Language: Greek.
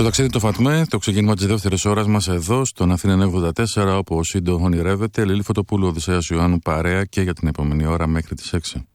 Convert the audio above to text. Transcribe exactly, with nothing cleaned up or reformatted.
Το ταξίδι του Φατμέ, το ξεκίνημα της δεύτερης ώρας μας εδώ στον Αθήνα ογδόντα τέσσερα, όπου ο Σύντο ονειρεύεται. Λίλη Φωτοπούλου, Οδυσσέας Ιωάννου παρέα και για την επόμενη ώρα μέχρι τις έξι.